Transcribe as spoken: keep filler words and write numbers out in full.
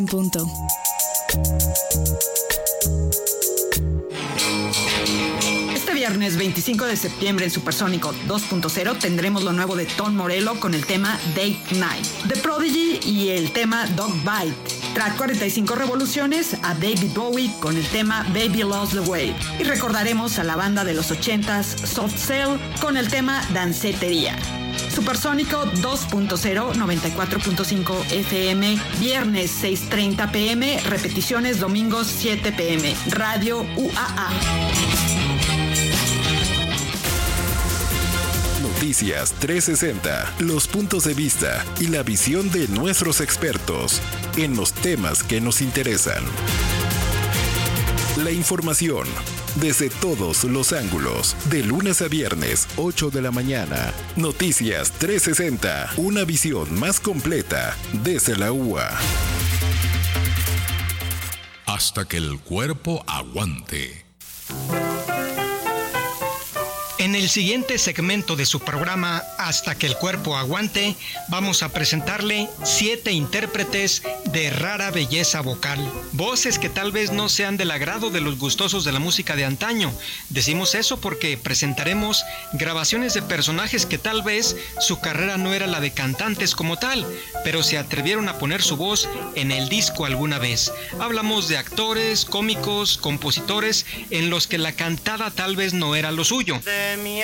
Punto. Este viernes veinticinco de septiembre en Supersónico dos punto cero tendremos lo nuevo de Tom Morello con el tema Date Night, The Prodigy y el tema Dog Bite. Track cuarenta y cinco revoluciones a David Bowie con el tema Baby Lost the Way. Y recordaremos a la banda de los ochentas Soft Cell con el tema Dancetería. Supersónico dos punto cero, noventa y cuatro punto cinco F M, viernes seis treinta pm, repeticiones domingos siete pm. Radio U A A. Noticias trescientos sesenta, los puntos de vista y la visión de nuestros expertos en los temas que nos interesan. La información desde todos los ángulos, de lunes a viernes, ocho de la mañana. Noticias trescientos sesenta, una visión más completa desde la U A. Hasta que el cuerpo aguante. En el siguiente segmento de su programa Hasta que el cuerpo aguante, vamos a presentarle siete intérpretes de rara belleza vocal. Voces que tal vez no sean del agrado de los gustosos de la música de antaño. Decimos eso porque presentaremos grabaciones de personajes que tal vez su carrera no era la de cantantes como tal, pero se atrevieron a poner su voz en el disco alguna vez. Hablamos de actores, cómicos, compositores, en los que la cantada tal vez no era lo suyo.